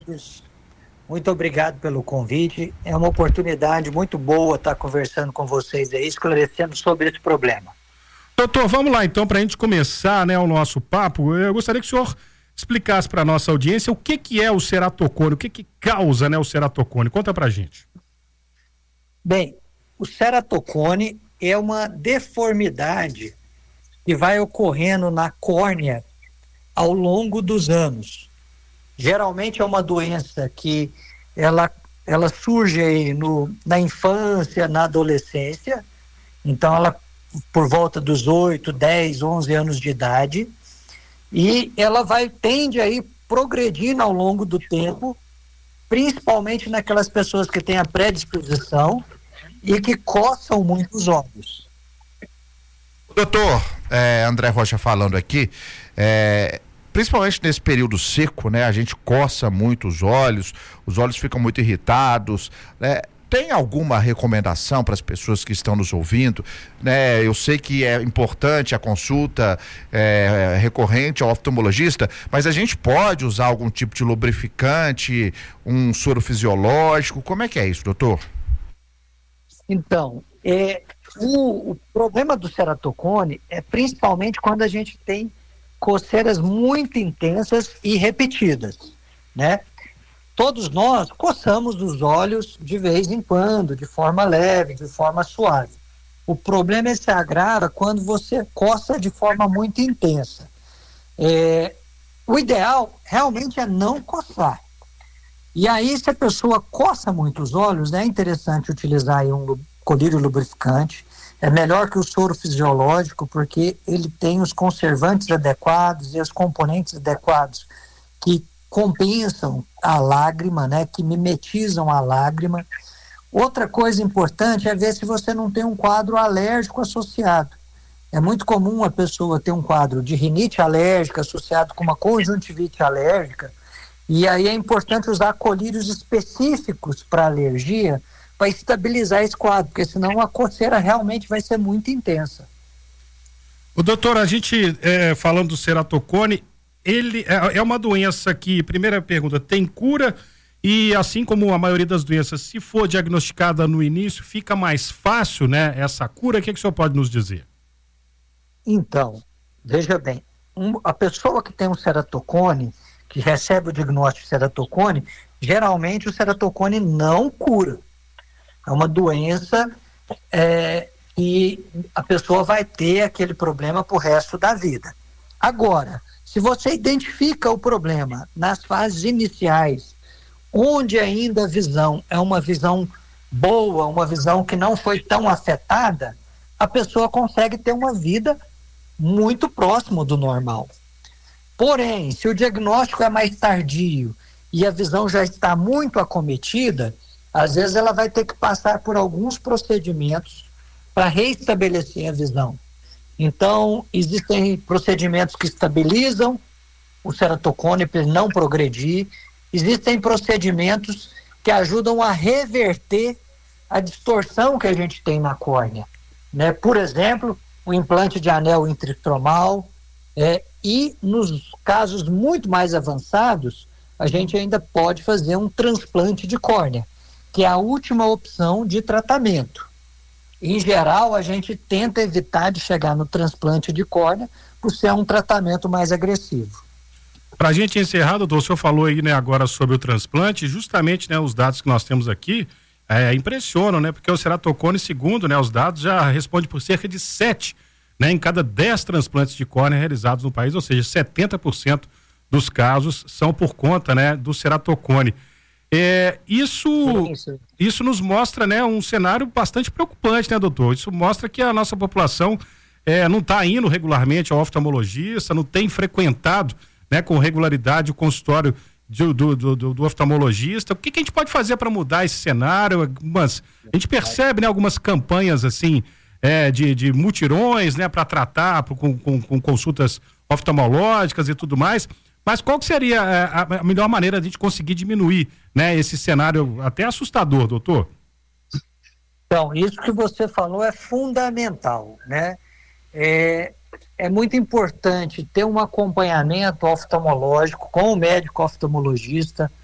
todos. Muito obrigado pelo convite. É uma oportunidade muito boa estar conversando com vocês aí, esclarecendo sobre esse problema. Doutor, vamos lá então, para a gente começar, né, o nosso papo. Eu gostaria que o senhor explicasse para a nossa audiência o que é o ceratocone, o que causa, né, o ceratocone. Conta pra gente. Bem, o ceratocone é uma deformidade que vai ocorrendo na córnea ao longo dos anos. Geralmente é uma doença que ela surge aí na infância, na adolescência, então ela por volta dos 8, 10, 11 anos de idade, e ela tende aí progredindo ao longo do tempo, principalmente naquelas pessoas que têm a predisposição e que coçam muito os olhos. Doutor, André Rocha falando aqui, principalmente nesse período seco, né? A gente coça muito os olhos ficam muito irritados, né? Tem alguma recomendação para as pessoas que estão nos ouvindo, né? Eu sei que é importante a consulta recorrente ao oftalmologista, mas a gente pode usar algum tipo de lubrificante, um soro fisiológico, como é que é isso, doutor? Então, o problema do ceratocone é principalmente quando a gente tem coceiras muito intensas e repetidas, né? Todos nós coçamos os olhos de vez em quando, de forma leve, de forma suave. O problema se agrava quando você coça de forma muito intensa. O ideal realmente é não coçar. E aí, se a pessoa coça muito os olhos, é interessante utilizar aí um colírio lubrificante. É melhor que o soro fisiológico, porque ele tem os conservantes adequados e os componentes adequados que compensam a lágrima, né, que mimetizam a lágrima. Outra coisa importante é ver se você não tem um quadro alérgico associado. É muito comum a pessoa ter um quadro de rinite alérgica associado com uma conjuntivite alérgica, e aí é importante usar colírios específicos para alergia, para estabilizar esse quadro, porque senão a coceira realmente vai ser muito intensa. O doutor, a gente falando do ceratocone, ele é uma doença que, primeira pergunta, tem cura, e assim como a maioria das doenças, se for diagnosticada no início, fica mais fácil, né, essa cura? O que o senhor pode nos dizer? Então, veja bem, a pessoa que tem um ceratocone, que recebe o diagnóstico de ceratocone, geralmente o ceratocone não cura. É uma doença que a pessoa vai ter aquele problema pro resto da vida. Agora, se você identifica o problema nas fases iniciais, onde ainda a visão é uma visão boa, uma visão que não foi tão afetada, a pessoa consegue ter uma vida muito próximo do normal. Porém, se o diagnóstico é mais tardio e a visão já está muito acometida, às vezes ela vai ter que passar por alguns procedimentos para reestabelecer a visão. Então, existem procedimentos que estabilizam o ceratocone para ele não progredir, existem procedimentos que ajudam a reverter a distorção que a gente tem na córnea, né? Por exemplo, o implante de anel intraestromal, e nos casos muito mais avançados, a gente ainda pode fazer um transplante de córnea, que é a última opção de tratamento. Em geral, a gente tenta evitar de chegar no transplante de córnea, por ser um tratamento mais agressivo. Para a gente encerrar, doutor, o senhor falou aí, né, agora sobre o transplante, justamente, né, os dados que nós temos aqui impressionam, né, porque o ceratocone, segundo, né, os dados, já responde por cerca de 7, né, em cada 10 transplantes de córnea realizados no país, ou seja, 70% dos casos são por conta, né, do ceratocone. Isso nos mostra, né, um cenário bastante preocupante, né, doutor? Isso mostra que a nossa população não está indo regularmente ao oftalmologista, não tem frequentado, né, com regularidade o consultório do oftalmologista. O que a gente pode fazer para mudar esse cenário? A gente percebe, né, algumas campanhas assim de mutirões, né, para tratar com consultas oftalmológicas e tudo mais. Mas qual que seria a melhor maneira de a gente conseguir diminuir, né, esse cenário até assustador, doutor? Então, isso que você falou é fundamental, né? É muito importante ter um acompanhamento oftalmológico com o médico oftalmologista,